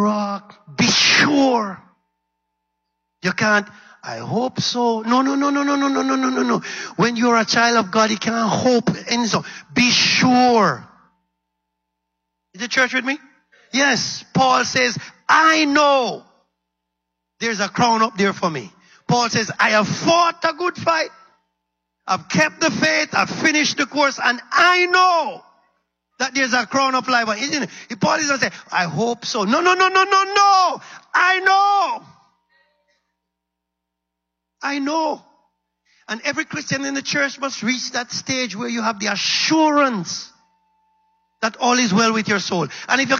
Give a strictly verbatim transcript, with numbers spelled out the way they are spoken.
rock. Be sure. You can't, I hope so. No, no, no, no, no, no, no, no, no, no, no. When you're a child of God, you can't hope. And so, be sure. Is the church with me? Yes. Paul says, I know there's a crown up there for me. Paul says, I have fought a good fight. I've kept the faith. I've finished the course. And I know that there's a crown of life. Isn't it? Paul is going to say, I hope so. No, no, no, no, no, no. I know. I know. And every Christian in the church must reach that stage where you have the assurance that all is well with your soul. And if you